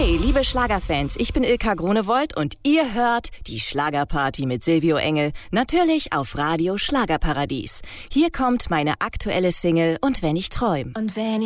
Hey, liebe Schlagerfans, ich bin Ilka Gronewold und ihr hört die Schlagerparty mit Silvio Engel, natürlich auf Radio Schlagerparadies. Hier kommt meine aktuelle Single Und wenn ich träum. Und wenn